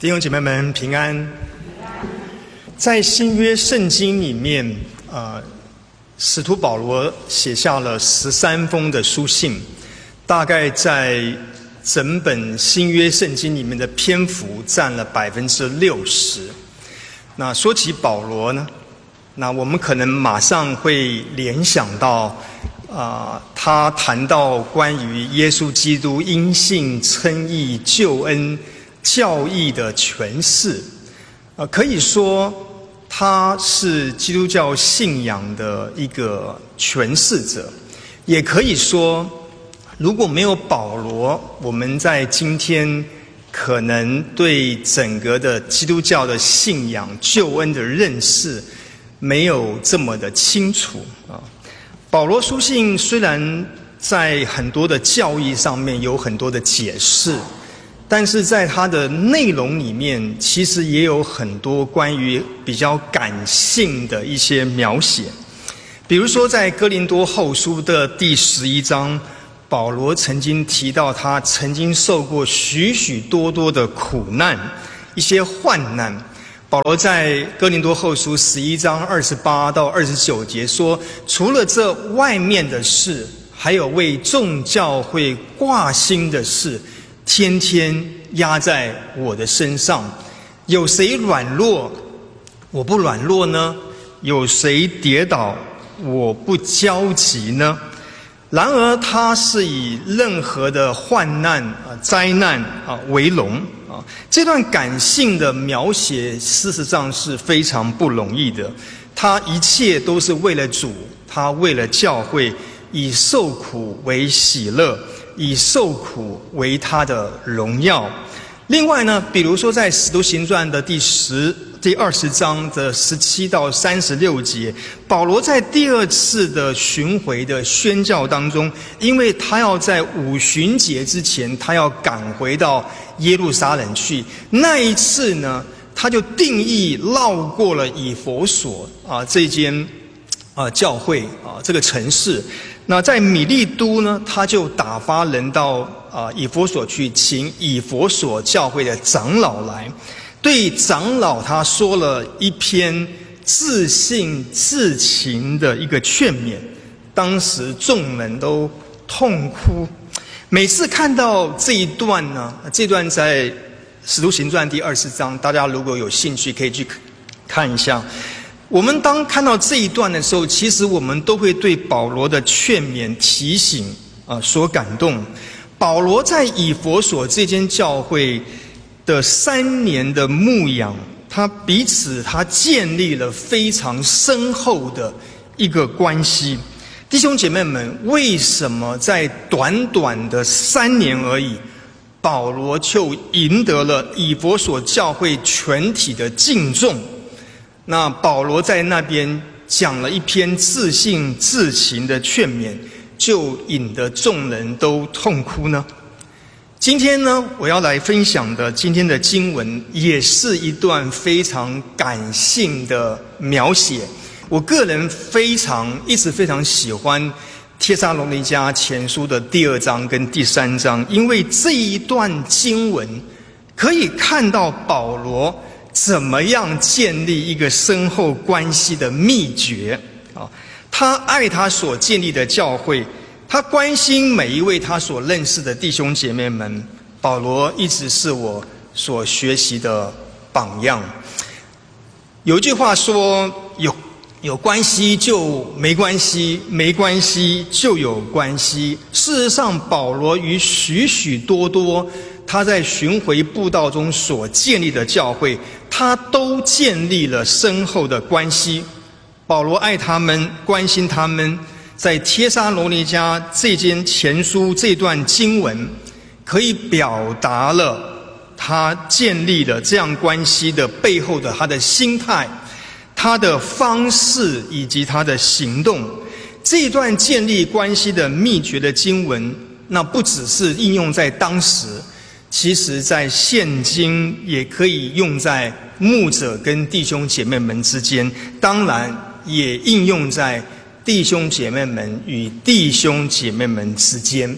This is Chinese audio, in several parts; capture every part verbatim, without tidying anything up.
弟兄姐妹们平安。在新约圣经里面，呃，使徒保罗写下了十三封的书信，大概在整本新约圣经里面的篇幅占了百分之六十。那说起保罗呢，那我们可能马上会联想到，啊、呃，他谈到关于耶稣基督因信称义、救恩、教义的诠释，呃，可以说他是基督教信仰的一个诠释者，也可以说，如果没有保罗，我们在今天可能对整个的基督教的信仰、救恩的认识没有这么的清楚啊。保罗书信虽然在很多的教义上面有很多的解释，但是在它的内容里面，其实也有很多关于比较感性的一些描写。比如说在哥林多后书的第十一章，保罗曾经提到他曾经受过许许多多的苦难，一些患难。保罗在哥林多后书十一章二十八到二十九节说，除了这外面的事，还有为众教会挂心的事，天天压在我的身上。有谁软弱，我不软弱呢？有谁跌倒，我不焦急呢？然而他是以任何的患难、啊灾难啊为荣啊。这段感性的描写，事实上是非常不容易的。他一切都是为了主，他为了教会，以受苦为喜乐，以受苦为他的荣耀。另外呢，比如说在《使徒行传》的第十、第二十章的十七到三十六节，保罗在第二次的巡回的宣教当中，因为他要在五旬节之前，他要赶回到耶路撒冷去。那一次呢，他就定义绕过了以弗所啊这间啊教会啊这个城市。那在米利都呢，他就打发人到啊以弗所去，请以弗所教会的长老来，对长老他说了一篇自信自情的一个劝勉。当时众人都痛哭。每次看到这一段呢，这段在《使徒行传》第二十章，大家如果有兴趣可以去看一下。我们当看到这一段的时候，其实我们都会对保罗的劝勉提醒啊、呃、所感动。保罗在以弗所这间教会的三年的牧养，他彼此他建立了非常深厚的一个关系。弟兄姐妹们，为什么在短短的三年而已，保罗就赢得了以弗所教会全体的敬重？那保罗在那边讲了一篇自信自情的劝勉，就引得众人都痛哭呢？今天呢，我要来分享的今天的经文，也是一段非常感性的描写。我个人非常一直非常喜欢帖撒罗尼迦前书的第二章跟第三章，因为这一段经文可以看到保罗怎么样建立一个深厚关系的秘诀啊？他爱他所建立的教会，他关心每一位他所认识的弟兄姐妹们。保罗一直是我所学习的榜样。有一句话说，有有关系就没关系，没关系就有关系。事实上，保罗与许许多多他在巡回布道中所建立的教会，他都建立了深厚的关系。保罗爱他们，关心他们。在帖撒罗尼迦这间前书这段经文，可以表达了他建立了这样关系的背后的他的心态、他的方式以及他的行动。这段建立关系的秘诀的经文，那不只是应用在当时，其实在现今也可以用在牧者跟弟兄姐妹们之间，当然也应用在弟兄姐妹们与弟兄姐妹们之间。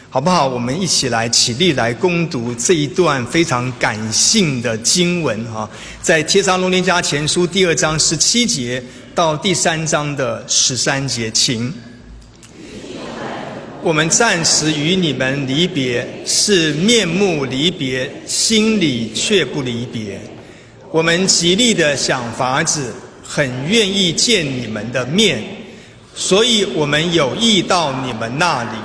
好不好？我们一起来起立来攻读这一段非常感性的经文哈，在帖撒罗尼迦前书第二章十七节到第三章的十三节，请。我们暂时与你们离别，是面目离别，心里却不离别。我们极力的想法子，很愿意见你们的面，所以我们有意到你们那里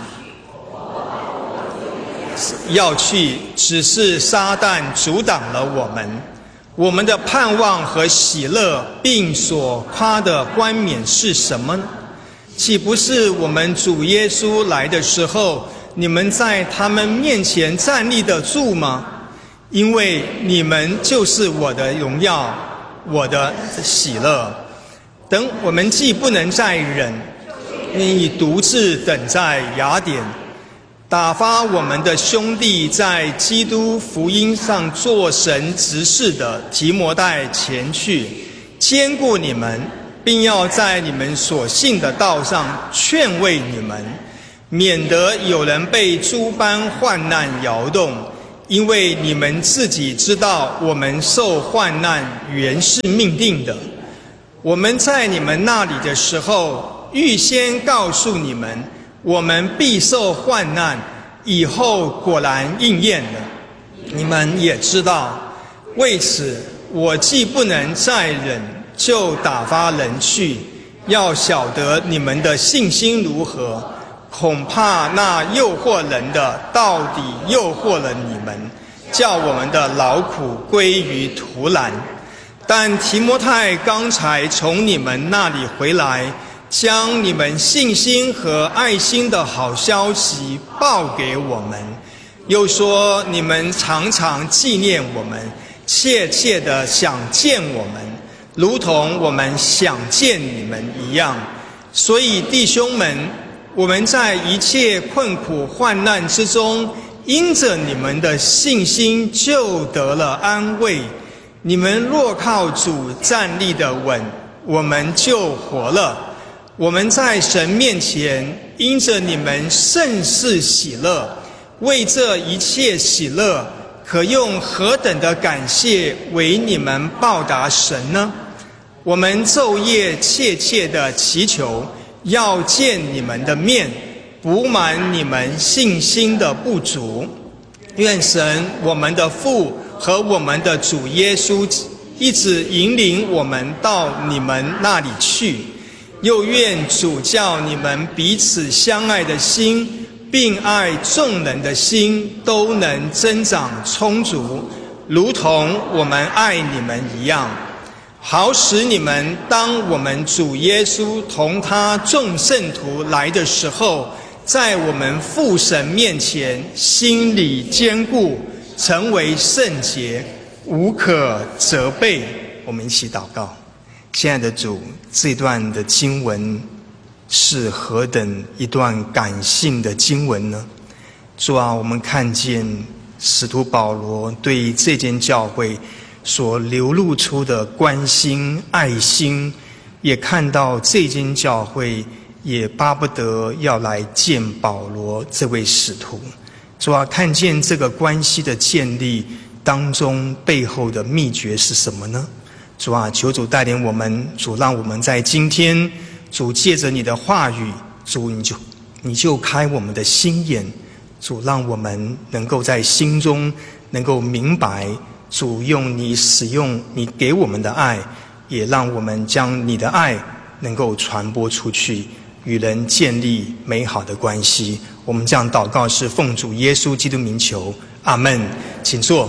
要去，只是撒旦阻挡了我们。我们的盼望和喜乐并所夸的冠冕是什么呢？岂不是我们主耶稣来的时候，你们在他们面前站立得住吗？因为你们就是我的荣耀，我的喜乐。等我们既不能再忍，愿意独自等在雅典，打发我们的兄弟在基督福音上做神执事的提摩太前去，坚固你们，并要在你们所信的道上劝慰你们，免得有人被诸般患难摇动。因为你们自己知道，我们受患难原是命定的。我们在你们那里的时候，预先告诉你们，我们必受患难，以后果然应验了。你们也知道，为此我既不能再忍，就打发人去，要晓得你们的信心如何。恐怕那诱惑人的，到底诱惑了你们，叫我们的劳苦归于徒然。但提摩太刚才从你们那里回来，将你们信心和爱心的好消息报给我们，又说你们常常纪念我们，切切地想见我们，如同我们想见你们一样。所以弟兄们，我们在一切困苦患难之中，因着你们的信心就得了安慰。你们若靠主站立得稳，我们就活了。我们在神面前因着你们甚是喜乐，为这一切喜乐，可用何等的感谢为你们报答神呢？我们昼夜切切的祈求，要见你们的面，补满你们信心的不足。愿神我们的父和我们的主耶稣一直引领我们到你们那里去，又愿主叫你们彼此相爱的心，并爱众人的心都能增长充足，如同我们爱你们一样，好使你们当我们主耶稣同他众圣徒来的时候，在我们父神面前心里坚固，成为圣洁，无可责备。我们一起祷告。亲爱的主，这段的经文是何等一段感性的经文呢？主啊，我们看见使徒保罗对这间教会所流露出的关心爱心，也看到这间教会也巴不得要来见保罗这位使徒。主啊，看见这个关系的建立当中背后的秘诀是什么呢？主啊，求主带领我们，主让我们在今天，主借着你的话语，主你就你就开我们的心眼，主让我们能够在心中能够明白，主用你使用你给我们的爱，也让我们将你的爱能够传播出去，与人建立美好的关系。我们这样祷告是奉主耶稣基督名求，阿们。请坐。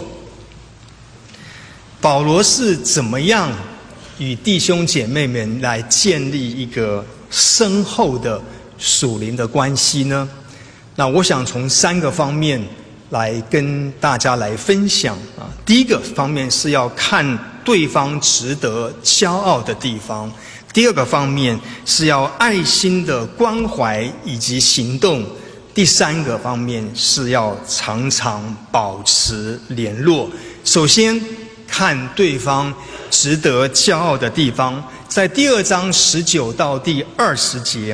保罗是怎么样与弟兄姐妹们来建立一个深厚的属灵的关系呢？那我想从三个方面来跟大家来分享啊。第一个方面是要看对方值得骄傲的地方，第二个方面是要爱心的关怀以及行动，第三个方面是要常常保持联络。首先看对方值得骄傲的地方，在第二章十九到第二十节，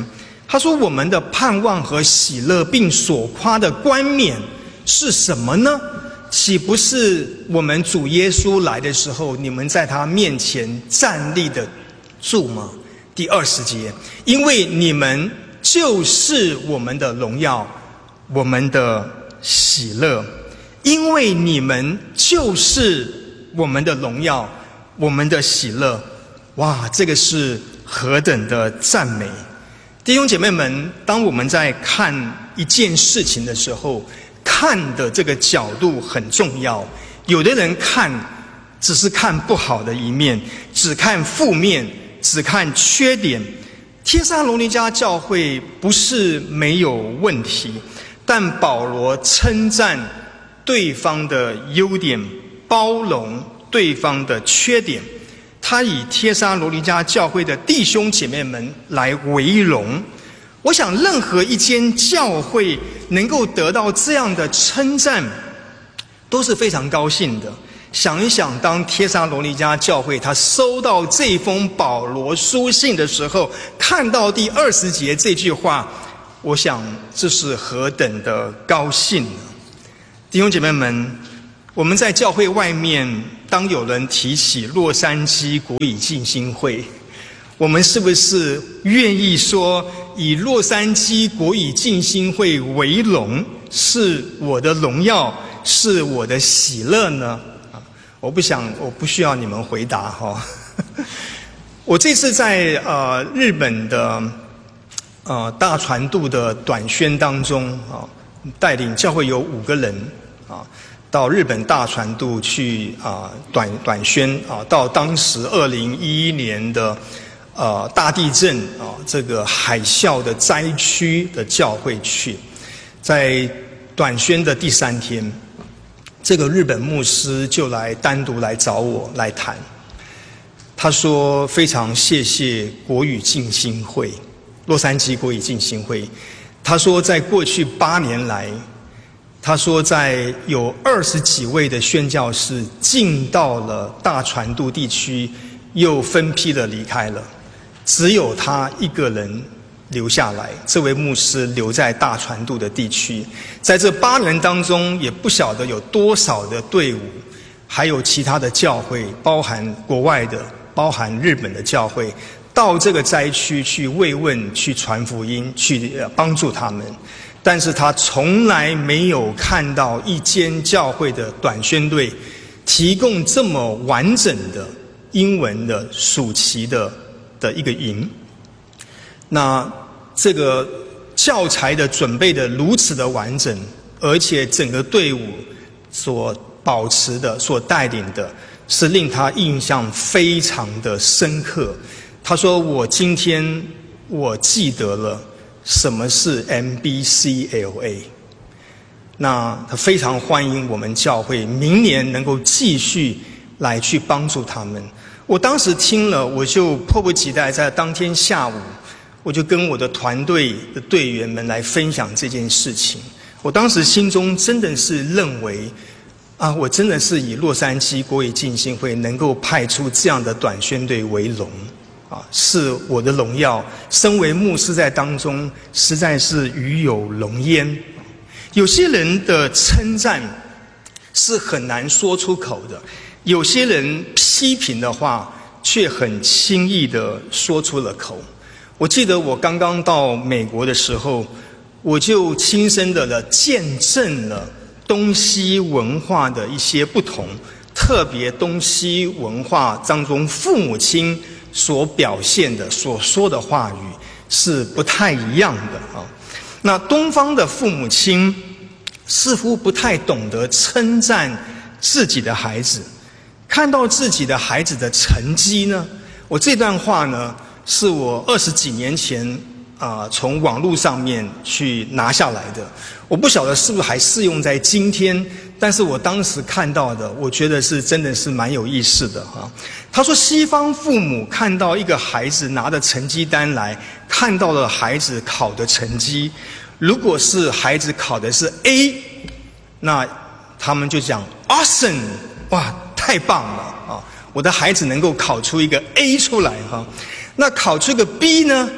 他说我们的盼望和喜乐并所夸的冠冕是什么呢？岂不是我们主耶稣来的时候，你们在他面前站立得住吗？第二十节，因为你们就是我们的荣耀，我们的喜乐。因为你们就是我们的荣耀，我们的喜乐。哇，这个是何等的赞美！弟兄姐妹们，当我们在看一件事情的时候，看的这个角度很重要。有的人看只是看不好的一面，只看负面，只看缺点。帖撒罗尼迦教会不是没有问题，但保罗称赞对方的优点，包容对方的缺点。他以帖撒罗尼迦教会的弟兄姐妹们来为荣。我想任何一间教会能够得到这样的称赞都是非常高兴的。想一想，当帖撒罗尼迦教会他收到这封保罗书信的时候，看到第二十节这句话，我想这是何等的高兴呢？弟兄姐妹们，我们在教会外面，当有人提起洛杉矶国语浸信会，我们是不是愿意说以洛杉矶国语浸信会为荣，是我的荣耀，是我的喜乐呢？啊，我不想，我不需要你们回答哈。我这次在呃日本的呃大传度的短宣当中啊，带领教会有五个人啊。到日本大传度去啊、呃、短短宣啊，到当时二零一一年的呃大地震啊这个海啸的灾区的教会去，在短宣的第三天，这个日本牧师就来单独来找我来谈。他说非常谢谢国语浸信会，洛杉矶国语浸信会。他说在过去八年来。他说在有二十几位的宣教士进到了大传度地区，又分批的离开了，只有他一个人留下来。这位牧师留在大传度的地区，在这八年当中，也不晓得有多少的队伍，还有其他的教会，包含国外的，包含日本的教会，到这个灾区去慰问，去传福音，去帮助他们。但是他从来没有看到一间教会的短宣队提供这么完整的英文的暑期的的一个营。那这个教材的准备的如此的完整，而且整个队伍所保持的、所带领的，是令他印象非常的深刻。他说：“我今天我记得了。”什么是 M B C L A？ 那他非常欢迎我们教会明年能够继续来去帮助他们。我当时听了，我就迫不及待，在当天下午，我就跟我的团队的队员们来分享这件事情。我当时心中真的是认为，啊，我真的是以洛杉矶国语浸信会能够派出这样的短宣队为荣。啊，是我的荣耀。身为牧师在当中，实在是与有荣焉。有些人的称赞是很难说出口的，有些人批评的话却很轻易的说出了口。我记得我刚刚到美国的时候，我就亲身的了见证了东西文化的一些不同，特别东西文化当中父母亲所表现的、所说的话语是不太一样的啊。那东方的父母亲似乎不太懂得称赞自己的孩子，看到自己的孩子的成绩呢，我这段话呢，是我二十几年前啊、呃、从网络上面去拿下来的。我不晓得是不是还适用在今天，但是我当时看到的，我觉得是真的是蛮有意思的哈。他说，西方父母看到一个孩子拿着成绩单来，看到了孩子考的成绩，如果是孩子考的是 A， 那他们就讲 awesome， 哇，太棒了啊！我的孩子能够考出一个 A 出来哈。那考出个 B 呢？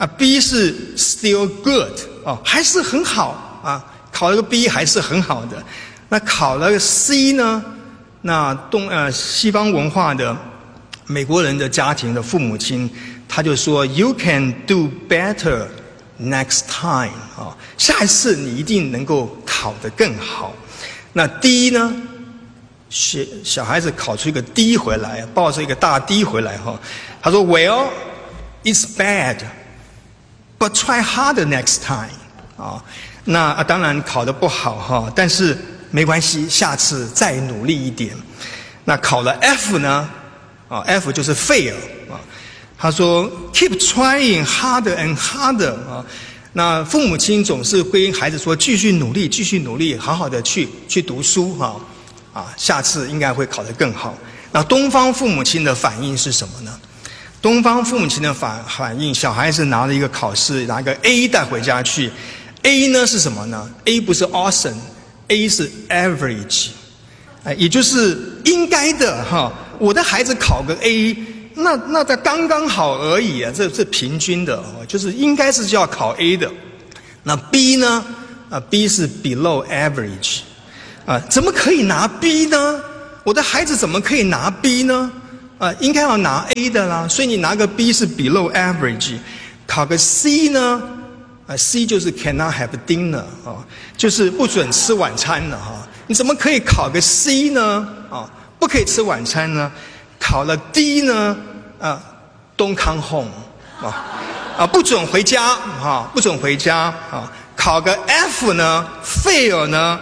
啊 B 是 still good 哦，还是很好啊，考了个 B 还是很好的。那考了个 C 呢？那东呃西方文化的美国人的家庭的父母亲，他就说 You can do better next time 啊、哦，下一次你一定能够考得更好。那 D 呢？小小孩子考出一个 D 回来，抱着一个大 D 回来哈，他说 Well, it's bad, but try harder next time 啊。那啊当然考得不好哈，但是没关系，下次再努力一点。那考了 F 呢？啊 ，F 就是 fail 啊。他说 Keep trying harder and harder 啊。那父母亲总是规孩子说继续努力，继续努力，好好的去去读书哈。啊，下次应该会考得更好。那东方父母亲的反应是什么呢？东方父母亲的反反应，小孩子拿了一个考试，拿个 A 带回家去。A 呢是什么呢 ？A 不是 awesome，A 是 average， 哎，也就是应该的哈。我的孩子考个 A， 那那他刚刚好而已啊，这这平均的，就是应该是就要考 A 的。那 B 呢？啊 ，B 是 below average。啊，怎么可以拿 B 呢？我的孩子怎么可以拿 B 呢？啊，应该要拿 A 的啦。所以你拿个 B 是 below average， 考个 C 呢？啊 ，C 就是 cannot have dinner 啊，就是不准吃晚餐了哈。你怎么可以考个 C 呢？啊，不可以吃晚餐呢？考了 D 呢？啊 ，don't come home 啊，啊，不准回家啊，不准回家啊。考个 F 呢 ？fail 呢？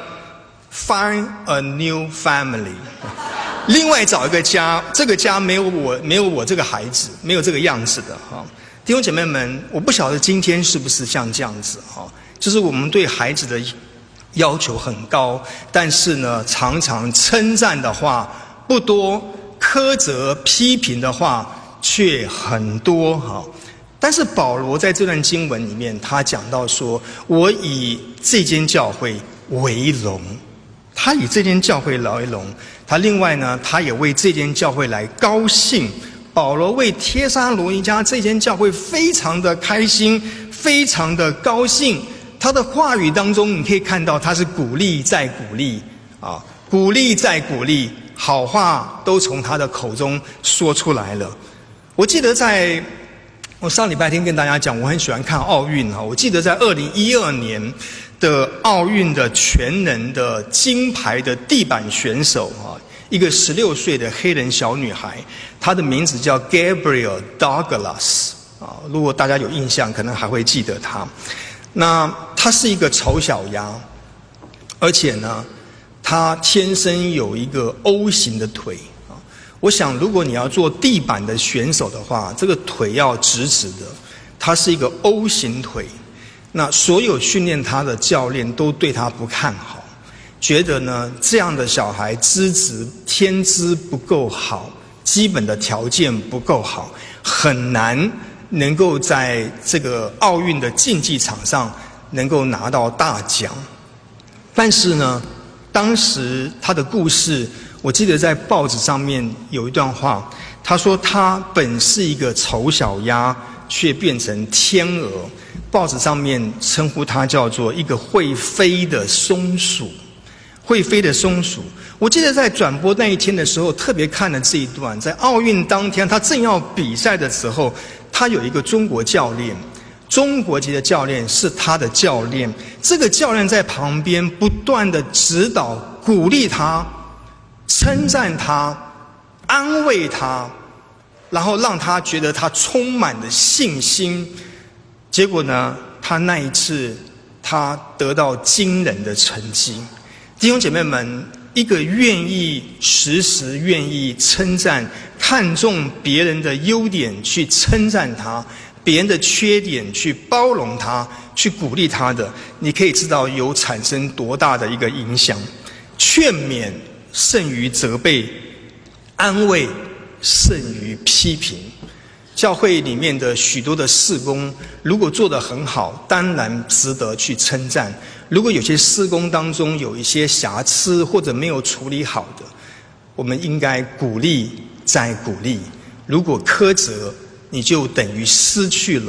Find a new family， 另外找一个家，这个家没有我，没有我这个孩子，没有这个样子的哈。弟兄姐妹们，我不晓得今天是不是像这样子哈，就是我们对孩子的要求很高，但是呢，常常称赞的话不多，苛责批评的话却很多哈。但是保罗在这段经文里面，他讲到说：“我以这间教会为荣。” 他以这间教会为荣，他另外呢，他也为这间教会来高兴。保罗为帖撒罗尼迦这间教会非常的开心，非常的高兴。他的话语当中，你可以看到他是鼓励再鼓励啊，鼓励再鼓励，好话都从他的口中说出来了。我记得在我上礼拜天跟大家讲，我很喜欢看奥运啊。我记得在二零一二年。 的奥运的全能的金牌的地板选手啊，一个十六岁的黑人小女孩，她的名字叫 Gabrielle Douglas 啊，如果大家有印象，可能还会记得她。那她是一个丑小鸭，而且呢，她天生有一个 O 型的腿啊。我想，如果你要做地板的选手的话，这个腿要直直的，她是一个 O 型腿。 那所有训练他的教练都对他不看好，觉得呢这样的小孩资质天资不够好，基本的条件不够好，很难能够在这个奥运的竞技场上能够拿到大奖。但是呢，当时他的故事，我记得在报纸上面有一段话，他说他本是一个丑小鸭，却变成天鹅。 报纸上面称呼它叫做一个会飞的松鼠，会飞的松鼠。我记得在转播那一天的时候，特别看了这一段。在奥运当天，他正要比赛的时候，他有一个中国教练，中国籍的教练是他的教练。这个教练在旁边不断的指导、鼓励他、称赞他、安慰他，然后让他觉得他充满了信心。 结果呢，他那一次，他得到惊人的成绩。弟兄姐妹们，一个愿意时时愿意称赞、看重别人的优点去称赞他，别人的缺点去包容他、去鼓励他的，你可以知道有产生多大的一个影响。劝勉胜于责备，安慰胜于批评。 教会里面的许多的事工，如果做得很好，当然值得去称赞；如果有些事工当中有一些瑕疵或者没有处理好的，我们应该鼓励再鼓励。如果苛责，你就等于失去了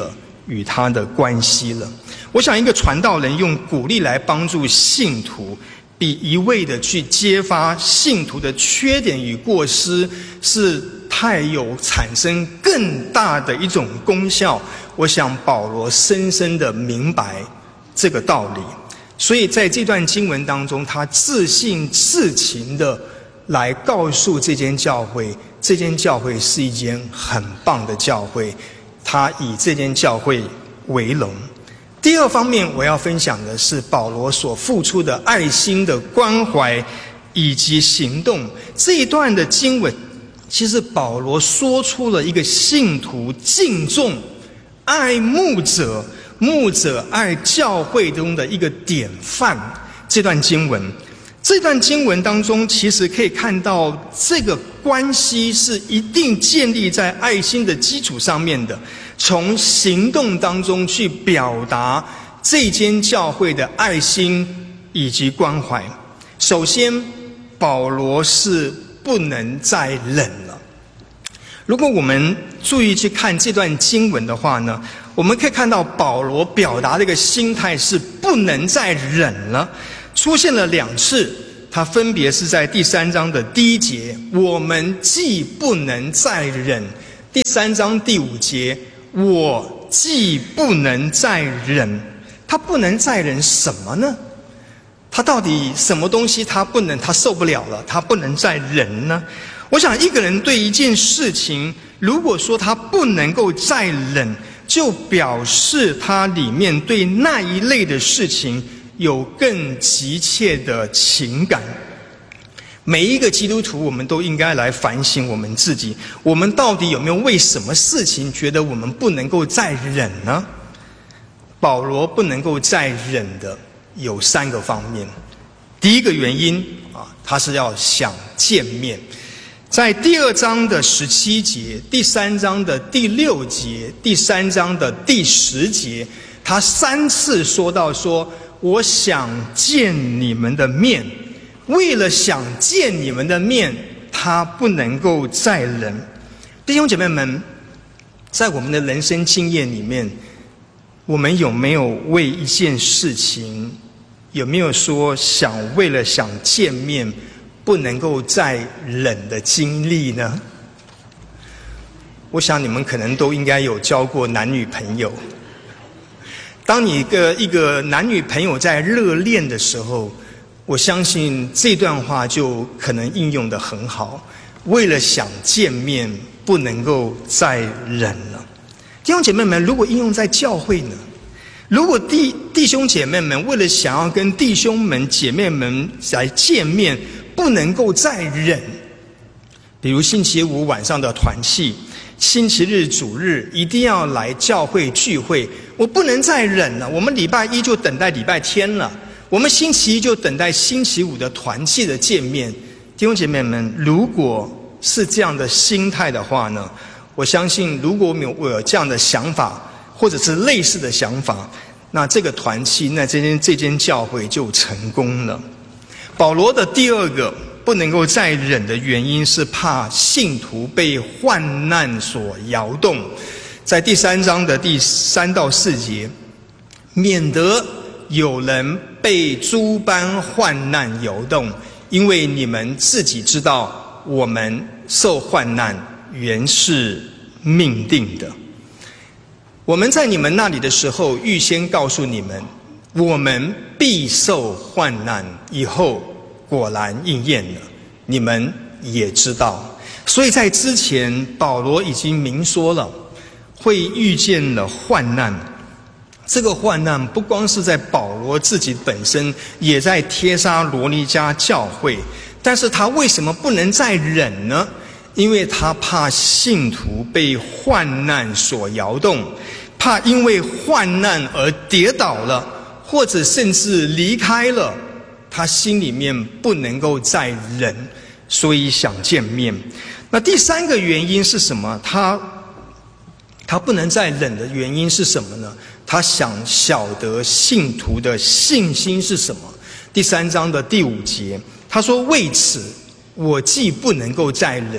与他的关系了。我想一个传道人用鼓励来帮助信徒，比一味的去揭发信徒的缺点与过失，是太有产生更大的一种功效。我想保罗深深的明白这个道理，所以在这段经文当中，他自信自情的来告诉这间教会，这间教会是一间很棒的教会，他以这间教会为荣。第二方面我要分享的是保罗所付出的爱心的关怀以及行动。这一段的经文其实保罗说出了一个信徒敬重爱牧者，牧者爱教会中的一个典范。这段经文这段经文当中其实可以看到，这个关系是一定建立在爱心的基础上面的，从行动当中去表达这间教会的爱心以及关怀。首先保罗是不能再忍了。如果我们注意去看这段经文的话呢，我们可以看到保罗表达的一个心态是不能再忍了，出现了两次，它分别是在第三章的第一节，我们既不能再忍；第三章第五节，我既不能再忍。他不能再忍什么呢？他到底什么东西他不能，他受不了了，他不能再忍呢？我想一个人对一件事情，如果说他不能够再忍，就表示他里面对那一类的事情有更急切的情感。每一个基督徒我们都应该来反省我们自己，我们到底有没有为什么事情觉得我们不能够再忍呢？保罗不能够再忍的有三个方面。第一个原因啊，他是要想见面。在第二章的十七节，第三章的第六节，第三章的第十节，他三次说到说，我想见你们的面。为了想见你们的面，他不能够再忍。弟兄姐妹们，在我们的人生经验里面，我们有没有为一件事情，有没有说想为了想见面不能够再忍的经历呢？我想你们可能都应该有交过男女朋友。当你一个一个男女朋友在热恋的时候，我相信这段话就可能应用得很好。为了想见面不能够再忍了。弟兄姐妹们，如果应用在教会呢？如果弟弟兄姐妹们为了想要跟弟兄们姐妹们来见面不能够再忍，比如星期五晚上的团契，星期日主日一定要来教会聚会，我不能再忍了。我们礼拜一就等待礼拜天了，我们星期一就等待星期五的团契的见面。弟兄姐妹们，如果是这样的心态的话呢，我相信如果我们有这样的想法或者是类似的想法，那这个团契，那这间这间教会就成功了。保罗的第二个不能够再忍的原因是怕信徒被患难所摇动。在第三章的第三到四节，免得有人被诸般患难摇动，因为你们自己知道，我们受患难原是命定的。我们在你们那里的时候，预先告诉你们，我们必受患难，以后果然应验了，你们也知道。所以在之前保罗已经明说了，会遇见了患难。这个患难不光是在保罗自己本身，也在帖撒罗尼迦教会。但是他为什么不能再忍呢？因为他怕信徒被患难所摇动，怕因为患难而跌倒了，或者甚至离开了，他心里面不能够再忍，所以想见面。那第三个原因是什么？他他不能再忍的原因是什么呢？他想晓得信徒的信心是什么。第三章的第五节，他说：为此我既不能够再忍，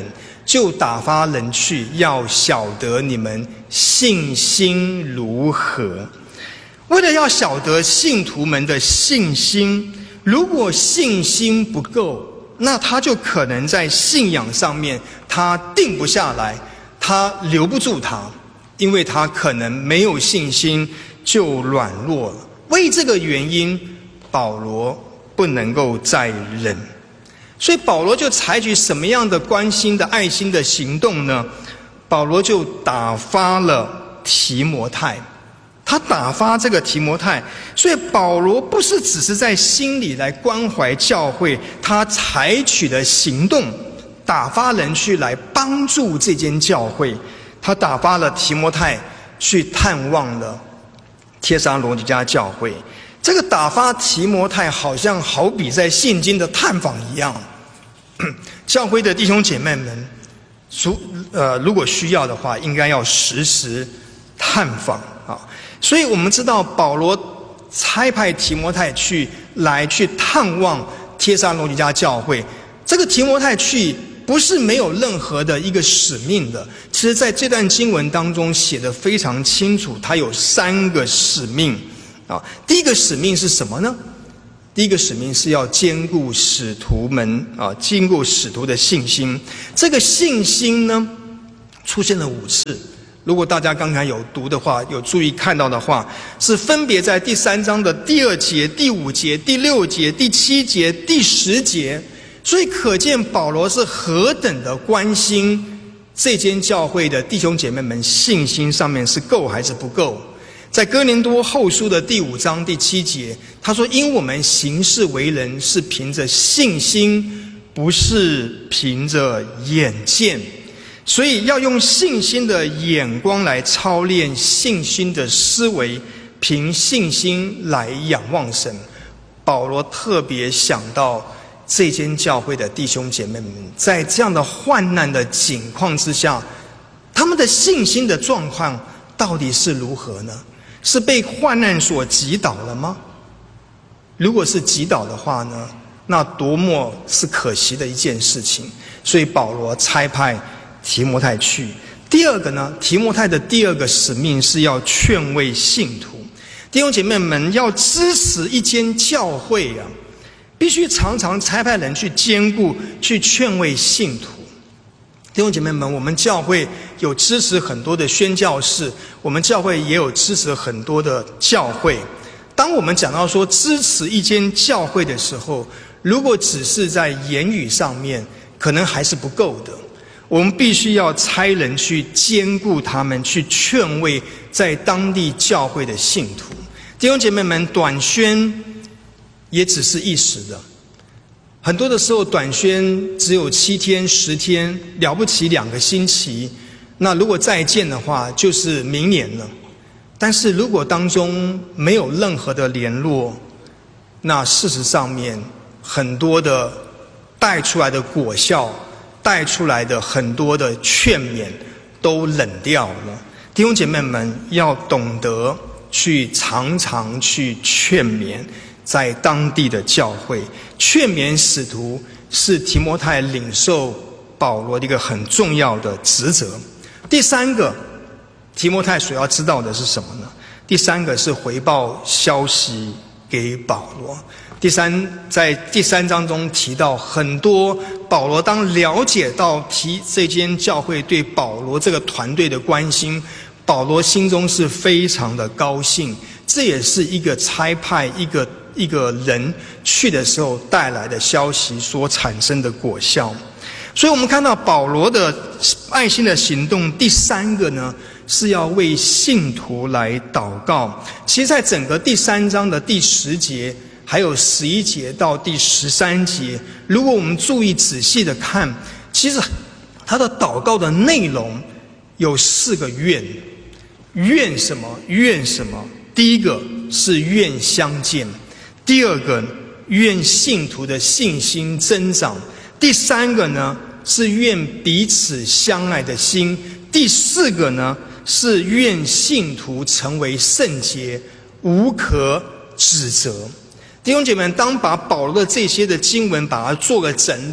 就打发人去，要晓得你们信心如何。为了要晓得信徒们的信心，如果信心不够，那他就可能在信仰上面他定不下来，他留不住他，因为他可能没有信心就软弱了。为这个原因，保罗不能够再忍，所以保罗就采取什么样的关心的爱心的行动呢？保罗就打发了提摩太，他打发这个提摩太，所以保罗不是只是在心里来关怀教会，他采取的行动，打发人去来帮助这间教会。他打发了提摩太去探望了帖撒罗尼迦教会。这个打发提摩太好像好比在现今的探访一样，教会的弟兄姐妹们，如呃如果需要的话，应该要时时探访啊。所以我们知道保罗差派提摩太去来去探望帖撒罗尼迦教会。这个提摩太去不是没有任何的一个使命的，其实在这段经文当中写得非常清楚，他有三个使命啊。第一个使命是什么呢？第一个使命是要兼顾使徒们啊，兼顾使徒的信心。这个信心呢，出现了五次。如果大家刚才有读的话，有注意看到的话，是分别在第三章的第二节、第五节、第六节、第七节、第十节。所以可见保罗是何等的关心这间教会的弟兄姐妹们信心上面是够还是不够。在哥林多后书的第五章第七节，他说，因我们行事为人是凭着信心，不是凭着眼见，所以要用信心的眼光来操练信心的思维，凭信心来仰望神。保罗特别想到这间教会的弟兄姐妹们，在这样的患难的境况之下，他们的信心的状况到底是如何呢？是被患难所击倒了吗？如果是击倒的话呢，那多么是可惜的一件事情。所以保罗差派提摩太去。第二个呢，提摩太的第二个使命是要劝慰信徒。弟兄姐妹们，要支持一间教会啊，必须常常差派人去兼顾，去劝慰信徒。弟兄姐妹们，我们教会有支持很多的宣教士，我们教会也有支持很多的教会。当我们讲到说支持一间教会的时候，如果只是在言语上面，可能还是不够的。我们必须要差人去兼顾他们，去劝慰在当地教会的信徒。弟兄姐妹们，短宣也只是一时的，很多的时候短宣只有七天十天，了不起两个星期，那如果再见的话就是明年了。但是如果当中没有任何的联络，那事实上面很多的带出来的果效，带出来的很多的劝勉都冷掉了。弟兄姐妹们要懂得去常常去劝勉在当地的教会，劝勉使徒是提摩太领受保罗的一个很重要的职责。第三个，提摩太所要知道的是什么呢？第三个是回报消息给保罗。第三，在第三章中提到很多，保罗当了解到提这间教会对保罗这个团队的关心，保罗心中是非常的高兴。这也是一个差派一个一个人去的时候带来的消息所产生的果效。所以我们看到保罗的爱心的行动，第三个呢，是要为信徒来祷告。其实在整个第三章的第十节还有十一节到第十三节，如果我们注意仔细的看，其实他的祷告的内容有四个愿。愿什么？愿什么？第一个是愿相见，第二个愿信徒的信心增长，第三个呢是愿彼此相爱的心，第四个呢是愿信徒成为圣洁，无可指责。弟兄姐妹们，当把保罗的这些的经文把它做个整理，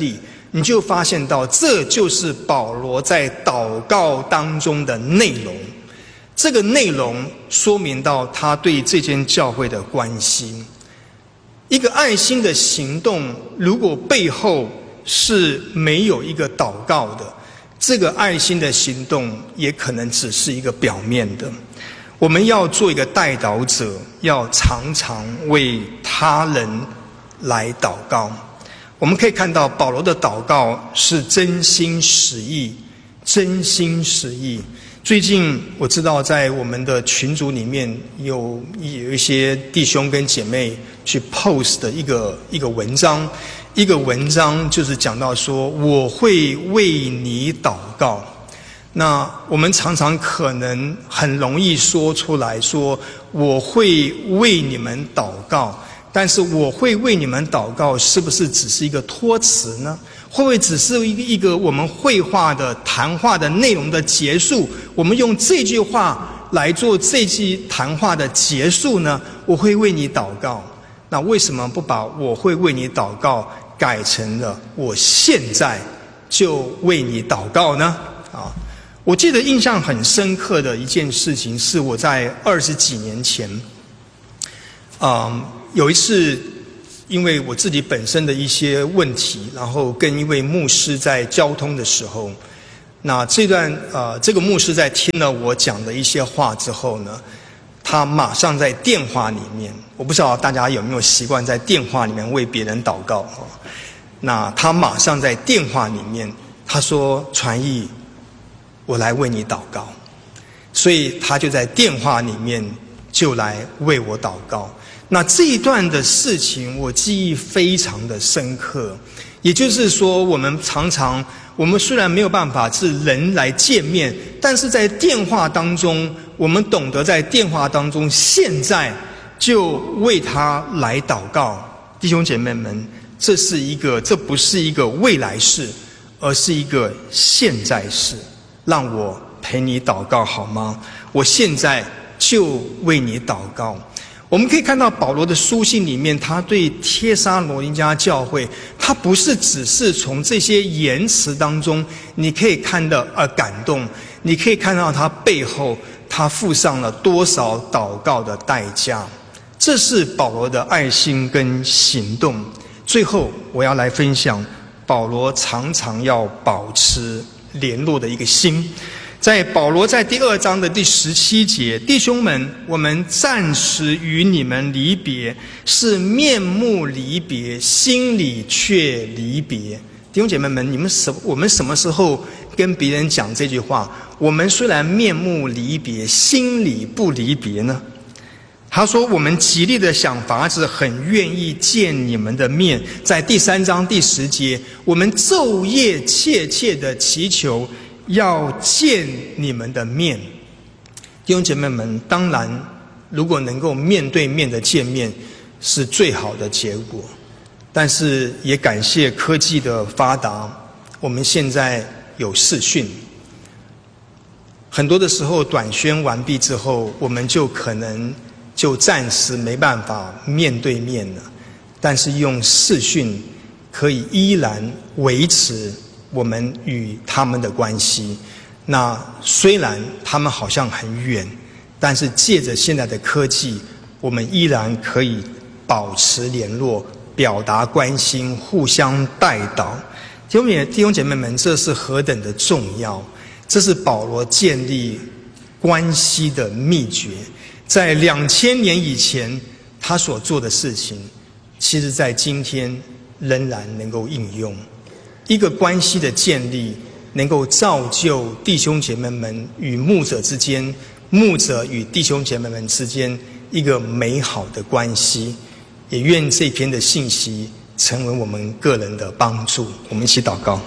你就发现到这就是保罗在祷告当中的内容。这个内容说明到他对这间教会的关心。一个爱心的行动，如果背后是没有一个祷告的，这个爱心的行动也可能只是一个表面的。我们要做一个代祷者，要常常为他人来祷告。我们可以看到保罗的祷告是真心实意，真心实意。最近我知道在我们的群组里面有有一些弟兄跟姐妹去 post 的一个一个文章，一个文章就是讲到说我会为你祷告。那我们常常可能很容易说出来说我会为你们祷告，但是我会为你们祷告是不是只是一个托词呢？会不会只是一个一个我们会话的谈话的内容的结束？我们用这句话来做这句谈话的结束呢？我会为你祷告。那为什么不把我会为你祷告改成了我现在就为你祷告呢？啊，我记得印象很深刻的一件事情是我在二十几年前，嗯，有一次因为我自己本身的一些问题，然后跟一位牧师在交通的时候，那这段呃，这个牧师在听了我讲的一些话之后呢，他马上在电话里面，我不知道大家有没有习惯在电话里面为别人祷告哦。那他马上在电话里面，他说：“传义，我来为你祷告。”所以他就在电话里面就来为我祷告。那这一段的事情我记忆非常的深刻，也就是说我们常常我们虽然没有办法是人来见面，但是在电话当中我们懂得在电话当中现在就为他来祷告。弟兄姐妹们，这是一个这不是一个未来式，而是一个现在式。让我陪你祷告好吗？我现在就为你祷告。我们可以看到保罗的书信里面，他对帖撒罗尼迦教会，他不是只是从这些言辞当中你可以看到而感动，你可以看到他背后他付上了多少祷告的代价。这是保罗的爱心跟行动。最后我要来分享保罗常常要保持联络的一个心。在保罗在第二章的第十七节，弟兄们，我们暂时与你们离别，是面目离别，心里却离别。弟兄姐妹们，你们什我们什么时候跟别人讲这句话？我们虽然面目离别，心里不离别呢？他说我们极力的想法子，很愿意见你们的面。在第三章第十节，我们昼夜切切的祈求要见你们的面。弟兄姐妹们，当然如果能够面对面的见面是最好的结果，但是也感谢科技的发达，我们现在有视讯，很多的时候短宣完毕之后，我们就可能就暂时没办法面对面了，但是用视讯可以依然维持我们与他们的关系。那虽然他们好像很远，但是借着现在的科技，我们依然可以保持联络，表达关心，互相代祷。弟兄姐弟兄姐妹们，这是何等的重要！这是保罗建立关系的秘诀。在两千年以前他所做的事情，其实在今天仍然能够应用。一个关系的建立，能够造就弟兄姐妹们与牧者之间，牧者与弟兄姐妹们之间一个美好的关系。也愿这篇的信息成为我们个人的帮助。我们一起祷告。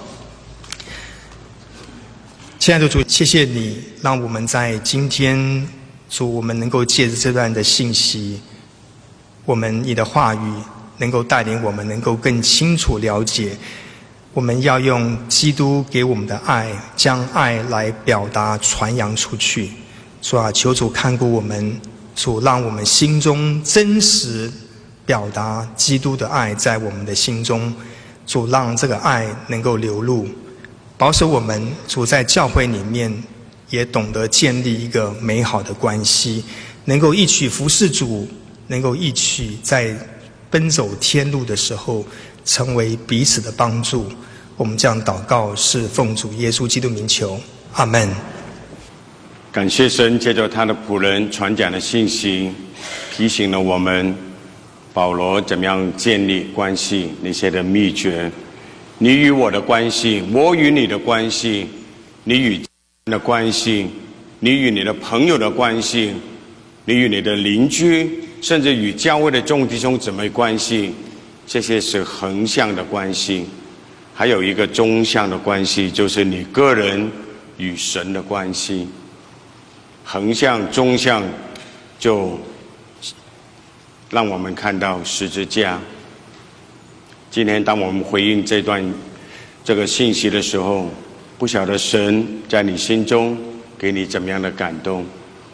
亲爱的主，谢谢你让我们在今天，主，我们能够借着这段的信息，我们你的话语能够带领我们能够更清楚了解，我们要用基督给我们的爱，将爱来表达传扬出去。主啊，求主看顾我们，主让我们心中真实表达基督的爱在我们的心中， 主让这个爱能够流露，保守我们。主在教会里面也懂得建立一个美好的关系，能够一起服侍主，能够一起在奔走天路的时候成为彼此的帮助。我们这样祷告是奉主耶稣基督名求，阿们。 感谢神借着他的仆人传讲的信息，提醒了我们保罗怎么样建立关系那些的秘诀。你与我的关系，我与你的关系，你与的关系，你与你的朋友的关系，你与你的邻居，甚至与教会的众弟兄姊妹关系，这些是横向的关系。还有一个纵向的关系，就是你个人与神的关系。横向纵向就让我们看到十字架。今天当我们回应这段这个信息的时候，不晓得神在你心中给你怎么样的感动。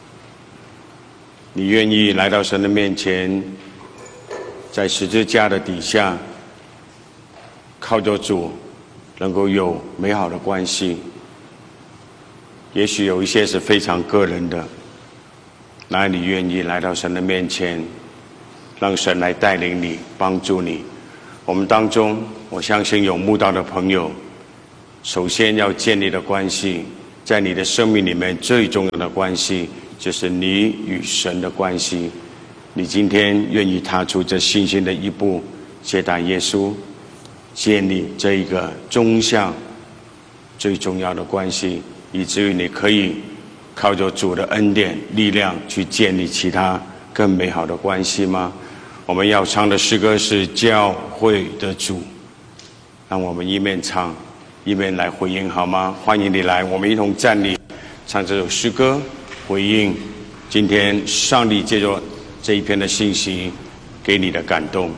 你愿意来到神的面前，在十字架的底下靠着主能够有美好的关系。也许有一些是非常个人的，那你愿意来到神的面前，让神来带领你，帮助你。我们当中我相信有慕道的朋友，首先要建立的关系，在你的生命里面最重要的关系就是你与神的关系。你今天愿意踏出这信心的一步，接待耶稣，建立这一个纵向最重要的关系，以至于你可以靠着主的恩典力量去建立其他更美好的关系吗？我们要唱的诗歌是教会的主，让我们一面唱一面来回应好吗？欢迎你来，我们一同站立唱这首诗歌，回应今天上帝借着这一篇的信息给你的感动。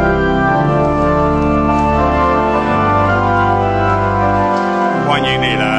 欢迎你来。